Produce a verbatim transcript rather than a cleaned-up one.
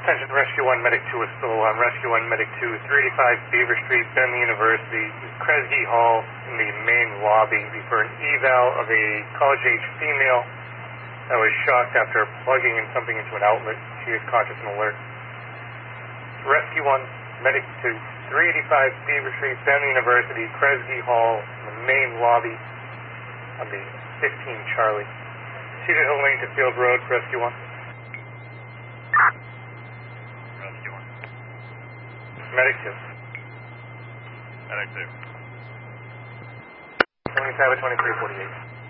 Attention Rescue one, Medic two is still on. Rescue one, Medic two, three eighty-five Beaver Street, Bentley University, Kresge Hall in the main lobby for an eval of a college-age female that was shocked after plugging in something into an outlet. She is conscious and alert. Rescue one, Medic two, three eighty-five Beaver Street, Bentley University, Kresge Hall in the main lobby on the fifteen Charlie. Cedar Hill Lane to Field Road, Rescue one. Rescue one. Medic two. Medic two. twenty-seven, twenty-three, forty-eight.